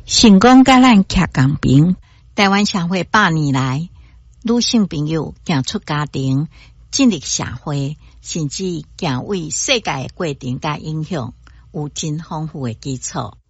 成功甲咱徛公平，台湾社会100年来，女性朋友行出家庭，进入社会，甚至行为世界的过程甲影响，有真丰富的基础。